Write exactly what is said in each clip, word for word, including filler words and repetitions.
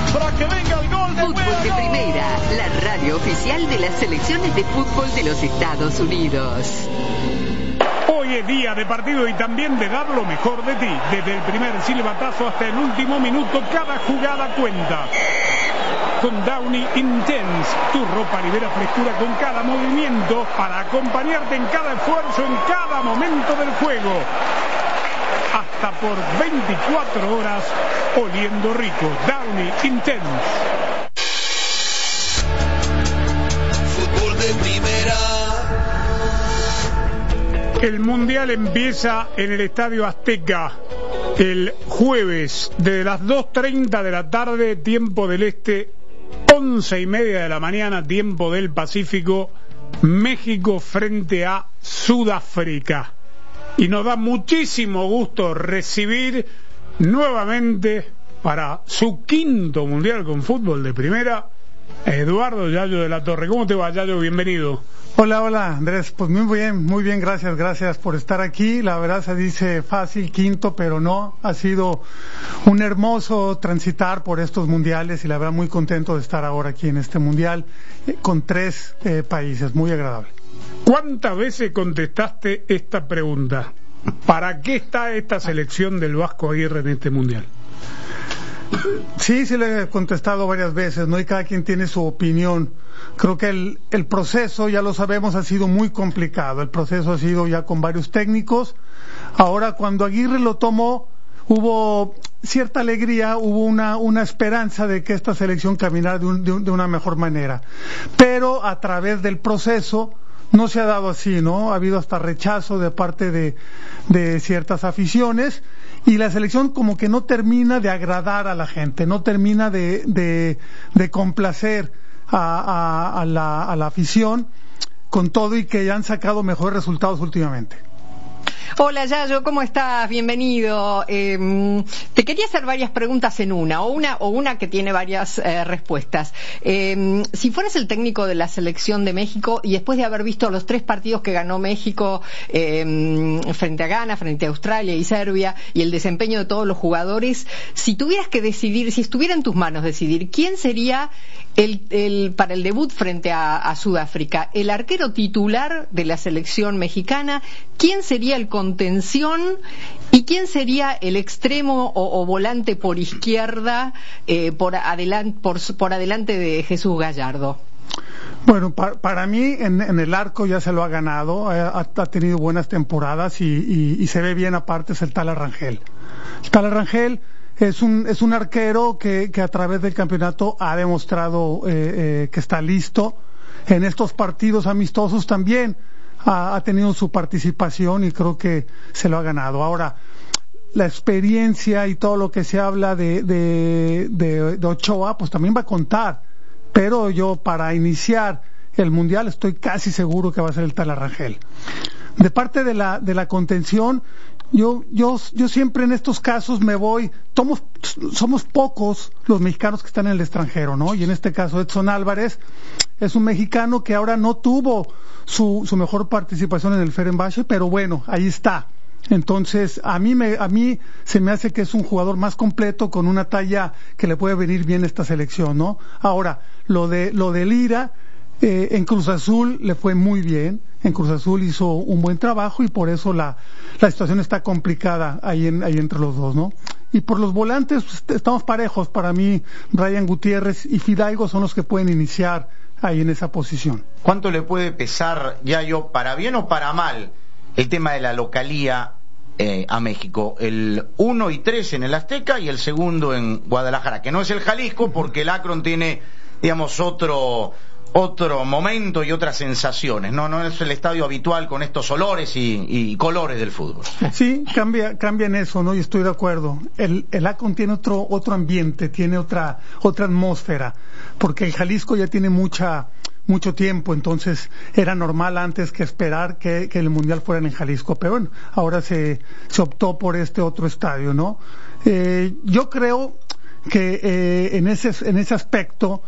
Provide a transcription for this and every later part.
para que venga el gol de Fútbol de Primera, la radio oficial de las selecciones de fútbol de los Estados Unidos. Hoy es día de partido y también de dar lo mejor de ti. Desde el primer silbatazo hasta el último minuto, cada jugada cuenta. Con Downy Intense, tu ropa libera frescura con cada movimiento para acompañarte en cada esfuerzo, en cada momento del juego. Hasta por veinticuatro horas oliendo rico. Downy Intense. Fútbol de Primera. El Mundial empieza en el Estadio Azteca el jueves de las dos treinta de la tarde, tiempo del Este, once y media de la mañana, tiempo del Pacífico, México frente a Sudáfrica. Y nos da muchísimo gusto recibir nuevamente para su quinto Mundial con Fútbol de Primera a Eduardo Yayo de la Torre. ¿Cómo te va, Yayo? Bienvenido. Hola, hola Andrés, pues muy bien, muy bien, gracias, gracias por estar aquí. La verdad se dice fácil, quinto, pero no, ha sido un hermoso transitar por estos mundiales y la verdad muy contento de estar ahora aquí en este mundial eh, con tres eh, países, muy agradable. ¿Cuántas veces contestaste esta pregunta? ¿Para qué está esta selección del Vasco Aguirre en este mundial? Sí, sí le he contestado varias veces, ¿no? Y cada quien tiene su opinión. Creo que el, el proceso, ya lo sabemos, ha sido muy complicado. El proceso ha sido ya con varios técnicos. Ahora, cuando Aguirre lo tomó, hubo cierta alegría, hubo una, una esperanza de que esta selección caminara de, un, de, un, de una mejor manera. Pero a través del proceso no se ha dado así, ¿no? Ha habido hasta rechazo de parte de, de ciertas aficiones. Y la selección como que no termina de agradar a la gente, no termina de, de, de complacer a, a, a, la, a la afición, con todo y que ya han sacado mejores resultados últimamente. Hola Yayo, ¿cómo estás? Bienvenido. Eh, te quería hacer varias preguntas en una, o una, o una que tiene varias eh, respuestas. Eh, si fueras el técnico de la selección de México y después de haber visto los tres partidos que ganó México eh, frente a Ghana, frente a Australia y Serbia, y el desempeño de todos los jugadores, si tuvieras que decidir, si estuviera en tus manos decidir, ¿quién sería el, el para el debut frente a, a Sudáfrica? ¿El arquero titular de la selección mexicana? ¿Quién sería el contención? ¿Y quién sería el extremo o, o volante por izquierda eh, por, adelan, por, por adelante de Jesús Gallardo? Bueno, para, para mí en, en el arco ya se lo ha ganado, ha, ha tenido buenas temporadas y, y, y se ve bien aparte, es el Tala Rangel. El Tala Rangel es un, es un arquero que, que a través del campeonato ha demostrado eh, eh, que está listo. En estos partidos amistosos también Ha, ha tenido su participación y creo que se lo ha ganado. Ahora, la experiencia y todo lo que se habla de, de, de, de Ochoa, pues también va a contar. Pero yo, para iniciar el Mundial, estoy casi seguro que va a ser el Tala Rangel. De parte de la, de la contención, yo, yo, yo siempre en estos casos me voy, somos, somos pocos los mexicanos que están en el extranjero, ¿no? Y en este caso Edson Álvarez es un mexicano que ahora no tuvo su, su mejor participación en el Fenerbahce, pero bueno, ahí está. Entonces, a mí, me, a mí se me hace que es un jugador más completo con una talla que le puede venir bien a esta selección, ¿no? Ahora, lo de, lo de Lira, eh, en Cruz Azul le fue muy bien. En Cruz Azul hizo un buen trabajo y por eso la, la situación está complicada ahí, en, ahí entre los dos, ¿no? Y por los volantes, pues, estamos parejos. Para mí, Brian Gutiérrez y Fidalgo son los que pueden iniciar ahí en esa posición. ¿Cuánto le puede pesar, Yayo, para bien o para mal, el tema de la localía eh, a México? El uno y tres en el Azteca y el segundo en Guadalajara, que no es el Jalisco porque el Akron tiene, digamos, otro... otro momento y otras sensaciones, no no es el estadio habitual con estos olores y, y colores del fútbol. Sí, cambia cambia en eso, ¿no? Y estoy de acuerdo. El el Akron tiene otro otro ambiente, tiene otra otra atmósfera, porque el Jalisco ya tiene mucha mucho tiempo, entonces era normal antes que esperar que, que el Mundial fuera en Jalisco, pero bueno, ahora se se optó por este otro estadio, ¿no? Eh, yo creo que eh, en ese en ese aspecto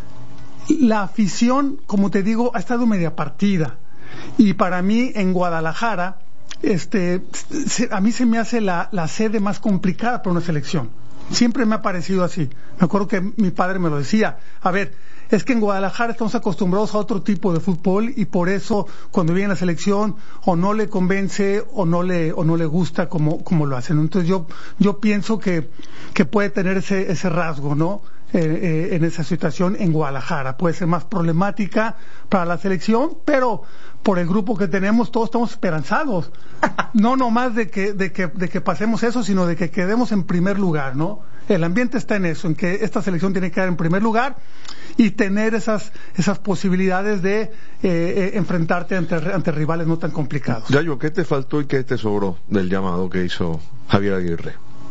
la afición, como te digo, ha estado media partida. Y para mí, en Guadalajara, este, se, a mí se me hace la, la sede más complicada para una selección. Siempre me ha parecido así. Me acuerdo que mi padre me lo decía. A ver, es que en Guadalajara estamos acostumbrados a otro tipo de fútbol y por eso cuando viene la selección o no le convence o no le o no le gusta como como lo hacen. Entonces yo yo pienso que que puede tener ese ese rasgo, ¿no? Eh, eh, en esa situación en Guadalajara puede ser más problemática para la selección, pero por el grupo que tenemos todos estamos esperanzados. No nomás de que de que de que pasemos eso, sino de que quedemos en primer lugar, ¿no? El ambiente está en eso, en que esta selección tiene que quedar en primer lugar y tener esas esas posibilidades de eh, eh, enfrentarte ante, ante rivales no tan complicados. Yayo, ¿qué te faltó y qué te sobró del llamado que hizo Javier Aguirre?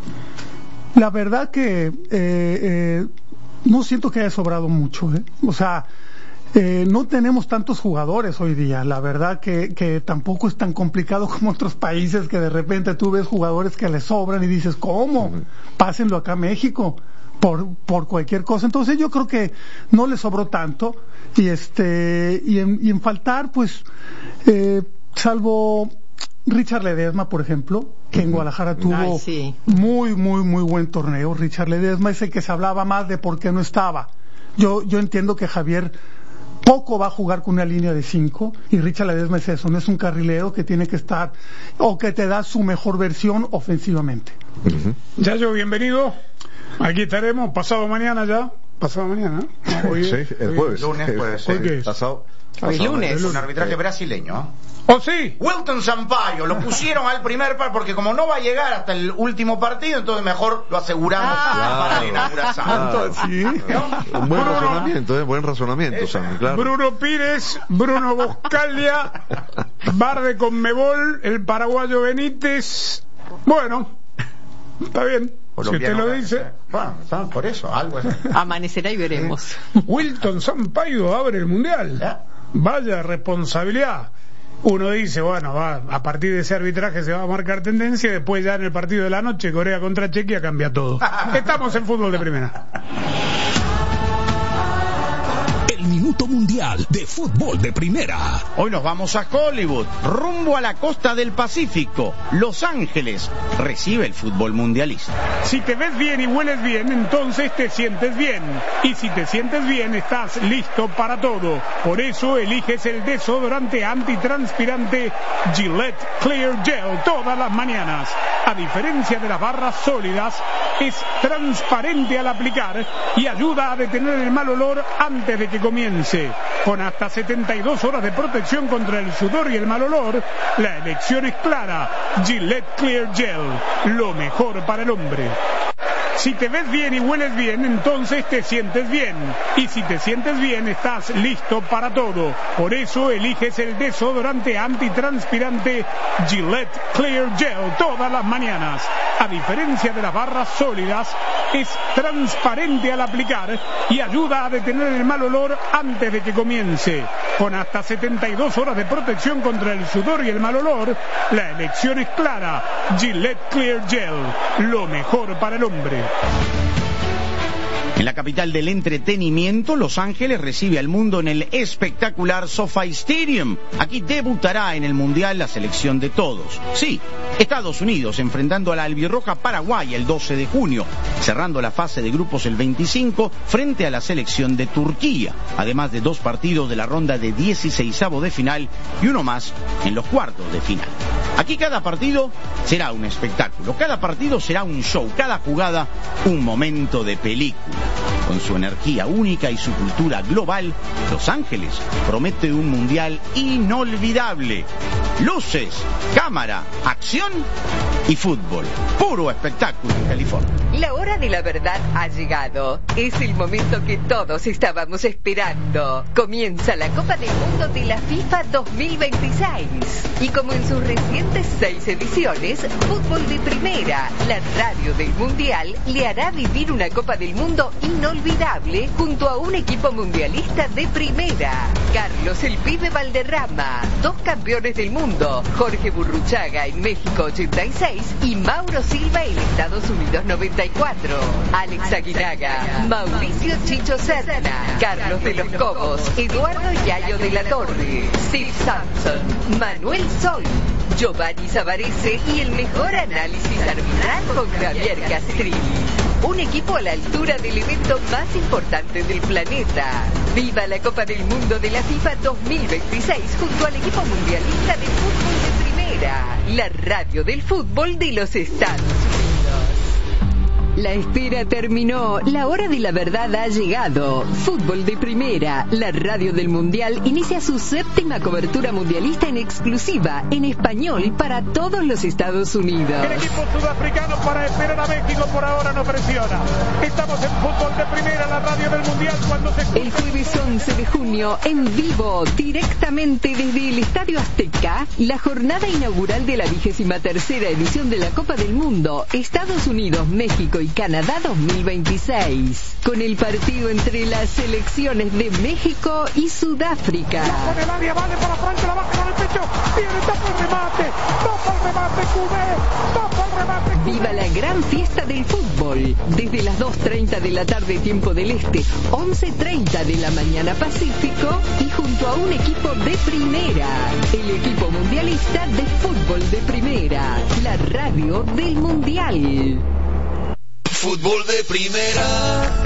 La verdad que eh, eh, no siento que haya sobrado mucho, ¿eh? O sea, Eh, no tenemos tantos jugadores hoy día, la verdad que, que tampoco es tan complicado como otros países que de repente tú ves jugadores que les sobran y dices, ¿cómo? Uh-huh. Pásenlo acá a México por, por cualquier cosa. Entonces yo creo que no le sobró tanto y este y en, y en faltar pues eh, salvo Richard Ledesma, por ejemplo, que en Guadalajara tuvo Ay, sí. muy, muy, muy buen torneo. Richard Ledesma es el que se hablaba más de por qué no estaba. Yo, yo entiendo que Javier poco va a jugar con una línea de cinco y Richard Ledesma es eso, no es un carrilero que tiene que estar o que te da su mejor versión ofensivamente. Uh-huh. Yayo, bienvenido. Aquí estaremos pasado mañana ya. Pasado mañana. Hoy sí, el jueves. Lunes puede ser. ¿Hoy qué es? Pasado. Hoy lunes. Es un arbitraje brasileño. ¿Oh, sí? Wilton Sampaio, lo pusieron al primer par porque como no va a llegar hasta el último partido, entonces mejor lo aseguramos Ah, para la inauguración. Ah, Sí. ¿no? Un buen Bruno, razonamiento, ¿eh? Buen razonamiento, Sammy, claro. Bruno Pires, Bruno Boscalia, Bar de Conmebol, el paraguayo Benítez. Bueno, está bien. Si usted lo dice. Bueno, está por eso, algo es. Amanecerá y veremos. Wilton Sampaio abre el mundial. ¿Ya? Vaya responsabilidad. Uno dice, bueno, va, a partir de ese arbitraje se va a marcar tendencia y después ya en el partido de la noche, Corea contra Chequia, cambia todo. Estamos en fútbol de primera. El Minuto Mundial de Fútbol de Primera. Hoy nos vamos a Hollywood, rumbo a la costa del Pacífico. Los Ángeles recibe el fútbol mundialista. Si te ves bien y hueles bien, entonces te sientes bien. Y si te sientes bien, estás listo para todo. Por eso eliges el desodorante antitranspirante Gillette Clear Gel todas las mañanas. A diferencia de las barras sólidas, es transparente al aplicar y ayuda a detener el mal olor antes de que comience. Con hasta setenta y dos horas de protección contra el sudor y el mal olor, la elección es clara. Gillette Clear Gel, lo mejor para el hombre. Si te ves bien y hueles bien, entonces te sientes bien. Y si te sientes bien, estás listo para todo. Por eso eliges el desodorante antitranspirante Gillette Clear Gel todas las mañanas. A diferencia de las barras sólidas, es transparente al aplicar y ayuda a detener el mal olor antes de que comience. Con hasta setenta y dos horas de protección contra el sudor y el mal olor, la elección es clara. Gillette Clear Gel, lo mejor para el hombre. En la capital del entretenimiento, Los Ángeles recibe al mundo en el espectacular SoFi Stadium. Aquí debutará en el Mundial la selección de todos. Sí, Estados Unidos enfrentando a la albirroja Paraguay el doce de junio, cerrando la fase de grupos el veinticinco frente a la selección de Turquía, además de dos partidos de la ronda de dieciseisavo de final y uno más en los cuartos de final. Aquí cada partido será un espectáculo, cada partido será un show, cada jugada un momento de película. Con su energía única y su cultura global, Los Ángeles promete un mundial inolvidable. Luces, cámara, acción y fútbol. Puro espectáculo en California. La hora de la verdad ha llegado. Es el momento que todos estábamos esperando. Comienza la Copa del Mundo de la FIFA dos mil veintiséis. Y como en sus recientes seis ediciones, Fútbol de Primera, la radio del Mundial, le hará vivir una Copa del Mundo inolvidable junto a un equipo mundialista de primera. Carlos el Pibe Valderrama, dos campeones del mundo, Jorge Burruchaga en México ochenta y seis y Mauro Silva en Estados Unidos noventa y cuatro. Alex Aguinaga, Mauricio Chicho Serna, Carlos de los Cobos, Eduardo Yayo de la Torre, Sid Sampson, Manuel Sol, Giovanni Savarese y el mejor análisis arbitral con Javier Castrilli. un equipo a la altura del evento más importante del planeta. Viva la Copa del Mundo de la FIFA dos mil veintiséis junto al equipo mundialista de fútbol de Primera, la radio del fútbol de los Estados Unidos. La espera terminó, la hora de la verdad ha llegado. Fútbol de Primera, la radio del Mundial, inicia su séptima cobertura mundialista en exclusiva, en español, para todos los Estados Unidos. El equipo sudafricano para esperar a México por ahora no presiona. Estamos en Fútbol de Primera, la radio del Mundial, cuando se escucha... El jueves once de junio, en vivo, directamente desde el Estadio Azteca, la jornada inaugural de la vigésima tercera edición de la Copa del Mundo, Estados Unidos, México y Canadá dos mil veintiséis, con el partido entre las selecciones de México y Sudáfrica. Con el área, vale para Francia, la baja con el pecho, viene, tapa el remate, tapa el remate, Cubé, tapa el remate, Cubé. Viva la gran fiesta del fútbol, desde las dos treinta de la tarde tiempo del Este, once treinta de la mañana Pacífico, y junto a un equipo de Primera, el equipo mundialista de fútbol de Primera, la radio del Mundial. Fútbol de Primera.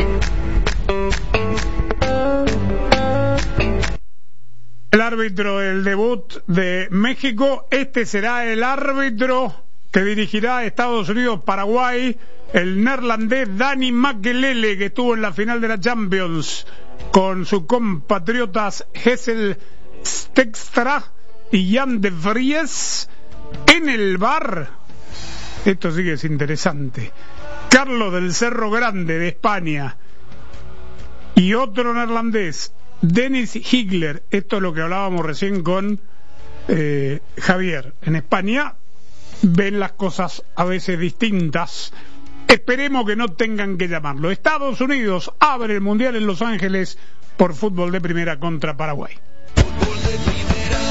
El árbitro del debut de México, este será el árbitro que dirigirá a Estados Unidos-Paraguay, el neerlandés Dani Makelele, que estuvo en la final de la Champions con sus compatriotas Hessel Stekstra y Jan de Vries. En el V A R, esto sí que es interesante, Carlos del Cerro Grande de España y otro neerlandés, Dennis Higler. Esto es lo que hablábamos recién con eh, Javier. En España ven las cosas a veces distintas. Esperemos que no tengan que llamarlo. Estados Unidos abre el Mundial en Los Ángeles por Fútbol de Primera contra Paraguay. Fútbol de Primera.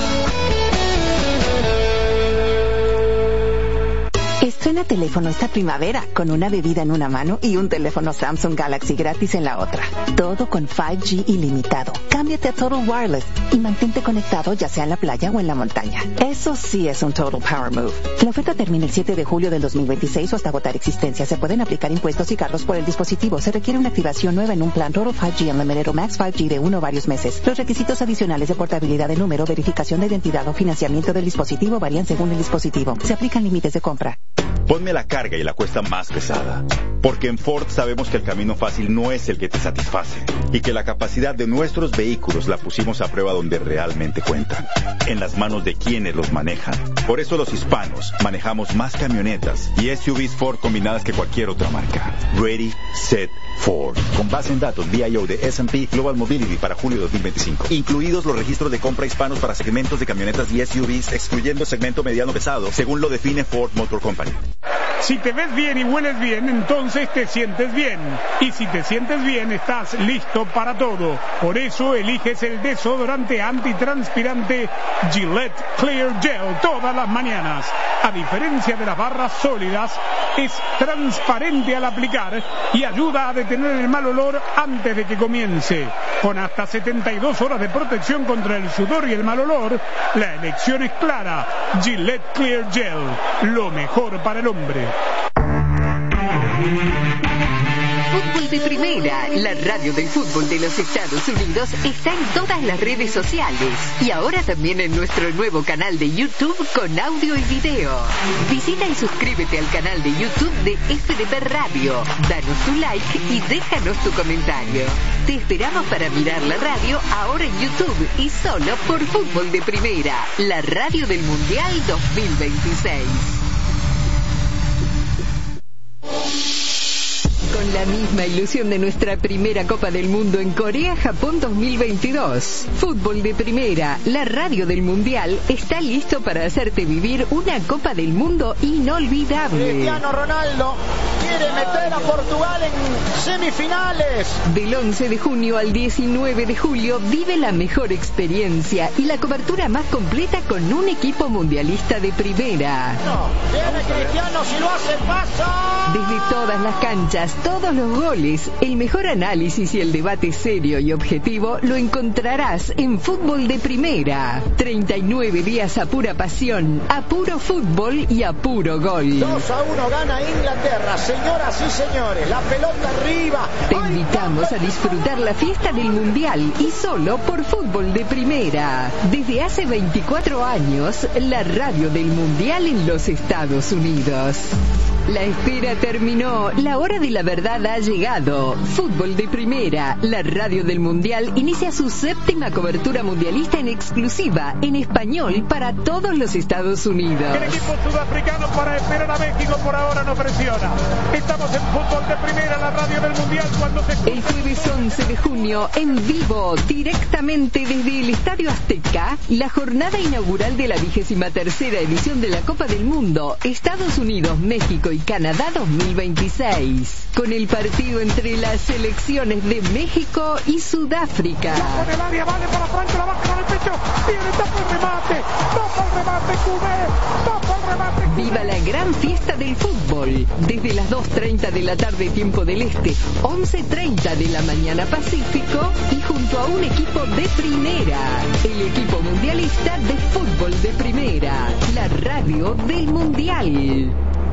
Estrena teléfono esta primavera con una bebida en una mano y un teléfono Samsung Galaxy gratis en la otra. Todo con cinco G ilimitado. Cámbiate a Total Wireless y mantente conectado ya sea en la playa o en la montaña. Eso sí es un Total Power Move. La oferta termina el siete de julio del dos mil veintiséis o hasta agotar existencia. Se pueden aplicar impuestos y cargos por el dispositivo. Se requiere una activación nueva en un plan Total cinco G Unlimited o Max cinco G de uno o varios meses. Los requisitos adicionales de portabilidad de número, verificación de identidad o financiamiento del dispositivo varían según el dispositivo. Se aplican límites de compra. Ponme la carga y la cuesta más pesada. Porque en Ford sabemos que el camino fácil no es el que te satisface. Y que la capacidad de nuestros vehículos la pusimos a prueba donde realmente cuentan. En las manos de quienes los manejan. Por eso los hispanos manejamos más camionetas y S U Vs Ford combinadas que cualquier otra marca. Ready, Set, Ford. Con base en datos V I O de S and P Global Mobility para julio de dos mil veinticinco. Incluidos los registros de compra hispanos para segmentos de camionetas y S U Vs, excluyendo segmento mediano pesado, según lo define Ford Motor Company. Si te ves bien y hueles bien, entonces te sientes bien. Y si te sientes bien, estás listo para todo. Por eso eliges el desodorante antitranspirante Gillette Clear Gel todas las mañanas. A diferencia de las barras sólidas, es transparente al aplicar y ayuda a detener el mal olor antes de que comience. Con hasta setenta y dos horas de protección contra el sudor y el mal olor, la elección es clara. Gillette Clear Gel, lo mejor para el hombre. Fútbol de Primera, la radio del fútbol de los Estados Unidos, está en todas las redes sociales y ahora también en nuestro nuevo canal de YouTube con audio y video. Visita y suscríbete al canal de YouTube de F D P Radio, danos tu like y déjanos tu comentario. Te esperamos para mirar la radio ahora en YouTube y solo por Fútbol de Primera, la radio del Mundial dos mil veintiséis. Con la misma ilusión de nuestra primera Copa del Mundo en Corea-Japón dos mil veintidós, Fútbol de Primera, la radio del Mundial, está listo para hacerte vivir una Copa del Mundo inolvidable. Cristiano Ronaldo quiere meter a Portugal en semifinales. Del once de junio al diecinueve de julio, vive la mejor experiencia y la cobertura más completa con un equipo mundialista de primera. No, viene Cristiano, si lo hace pasa. Desde todas las canchas, todos los goles, el mejor análisis y el debate serio y objetivo lo encontrarás en Fútbol de Primera. treinta y nueve días a pura pasión, a puro fútbol y a puro gol. dos a uno gana Inglaterra, se señoras y señores. La pelota arriba. Te invitamos a disfrutar la fiesta del Mundial y solo por Fútbol de Primera. Desde hace veinticuatro años, la radio del Mundial en los Estados Unidos. La espera terminó, la hora de la verdad ha llegado. Fútbol de Primera, la radio del Mundial, inicia su séptima cobertura mundialista en exclusiva, en español, para todos los Estados Unidos. El equipo sudafricano para esperar a México por ahora no presiona. Estamos en Fútbol de Primera, la radio del Mundial, cuando se... El jueves once de junio, en vivo, directamente desde el Estadio Azteca, la jornada inaugural de la vigésima tercera edición de la Copa del Mundo, Estados Unidos, México y Canadá dos mil veintiséis, con el partido entre las selecciones de México y Sudáfrica. La pone el área, vale para Franco, la baja con el pecho, viene, tapa el remate, tapa el remate, Cubé, tapa el remate, Cubé. Viva la gran fiesta del fútbol, desde las dos treinta de la tarde tiempo del Este, once treinta de la mañana Pacífico, y junto a un equipo de primera, el equipo mundialista de Fútbol de Primera, la radio del Mundial.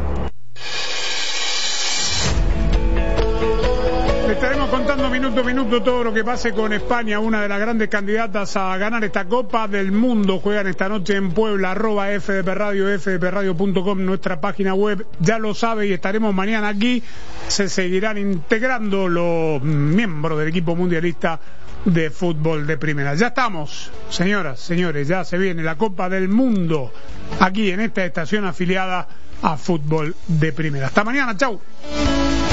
Le estaremos contando minuto a minuto todo lo que pase con España, una de las grandes candidatas a ganar esta Copa del Mundo. Juegan esta noche en Puebla, arroba F D P Radio, F D P radio punto com, nuestra página web, ya lo sabe, y estaremos mañana aquí. Se seguirán integrando los miembros del equipo mundialista de Fútbol de Primera. Ya estamos, señoras, señores, ya se viene la Copa del Mundo aquí en esta estación afiliada a Fútbol de Primera. Hasta mañana, chau.